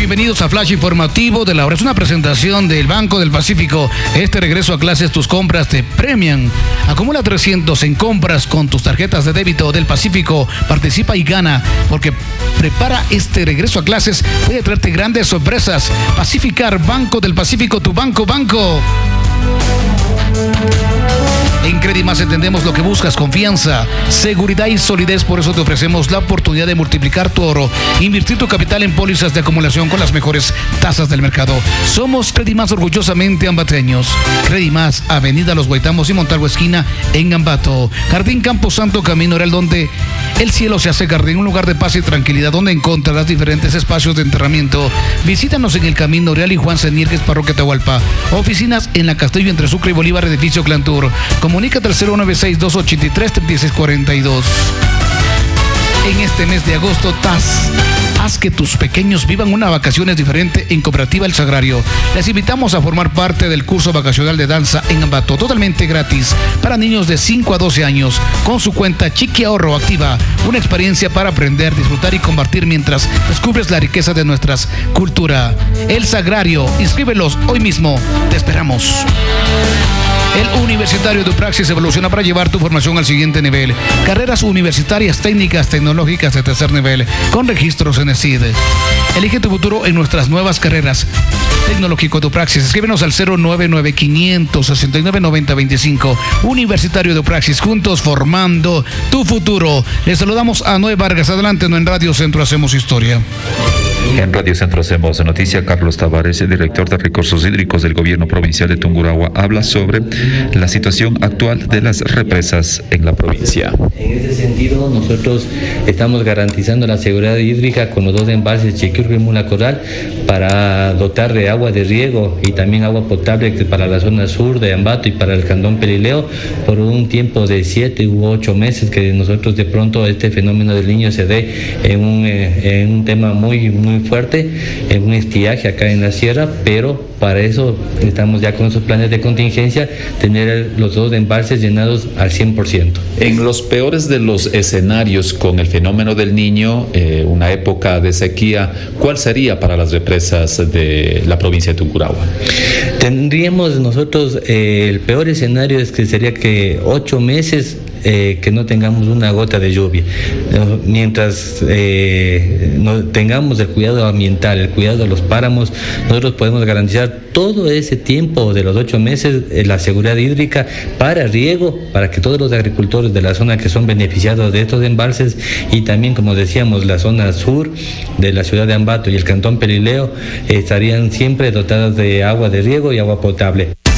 Bienvenidos a Flash Informativo de la Hora. Es una presentación del Banco del Pacífico. Este regreso a clases, tus compras te premian. Acumula 300 en compras con tus tarjetas de débito del Pacífico. Participa y gana, porque prepara este regreso a clases. Puede traerte grandes sorpresas. Pacificar, Banco del Pacífico, tu banco. En Credimas entendemos lo que buscas: confianza, seguridad y solidez. Por eso te ofrecemos la oportunidad de multiplicar tu oro, invertir tu capital en pólizas de acumulación con las mejores tasas del mercado. Somos Credimas, orgullosamente ambateños. Credimas, Avenida Los Guaitamos y Montalvo esquina en Ambato. Jardín Campo Santo, Camino Real, donde el cielo se hace jardín, un lugar de paz y tranquilidad donde encontrarás diferentes espacios de enterramiento. Visítanos en el Camino Real y Juan Senírquez, Parroquia Atahualpa. Oficinas en la Castillo entre Sucre y Bolívar, edificio Clantur. Comunícate al 096-283-3642. En este mes de agosto, haz que tus pequeños vivan una vacaciones diferente en Cooperativa El Sagrario. Les invitamos a formar parte del curso vacacional de danza en Ambato, totalmente gratis para niños de 5 a 12 años, con su cuenta Chiqui Ahorro Activa. Una experiencia para aprender, disfrutar y compartir mientras descubres la riqueza de nuestra cultura. El Sagrario, inscríbelos hoy mismo. Te esperamos. El Universitario de Praxis evoluciona para llevar tu formación al siguiente nivel. Carreras universitarias, técnicas, tecnológicas de tercer nivel, con registros en ESID. Elige tu futuro en nuestras nuevas carreras. Tecnológico de Praxis. Escríbenos al 099-569-9025. Universitario de Praxis, juntos formando tu futuro. Les saludamos a Noé Vargas. Adelante, no en Radio Centro hacemos historia. En Radio Centro hacemos noticia. Carlos Tavares, el director de Recursos Hídricos del Gobierno Provincial de Tungurahua, habla sobre la situación actual de las represas en la provincia. En ese sentido, nosotros estamos garantizando la seguridad hídrica con los dos embalses Chiquirro y Mula Coral para dotar de agua de riego y también agua potable para la zona sur de Ambato y para el Cantón Pelileo por un tiempo de 7 u 8 meses, que nosotros de pronto este fenómeno del Niño se dé en un tema muy fuerte, en un estiaje acá en la sierra, pero para eso estamos ya con esos planes de contingencia, tener los dos embalses llenados al 100%. En los peores de los escenarios con el fenómeno del Niño, una época de sequía, ¿cuál sería para las represas de la provincia de Tungurahua? Tendríamos nosotros, el peor escenario es que sería que 8 meses que no tengamos una gota de lluvia. Mientras no tengamos el cuidado ambiental, el cuidado de los páramos, nosotros podemos garantizar todo ese tiempo de los 8 meses la seguridad hídrica para riego, para que todos los agricultores de la zona que son beneficiados de estos embalses y también, como decíamos, la zona sur de la ciudad de Ambato y el Cantón Pelileo estarían siempre dotados de agua de riego y agua potable.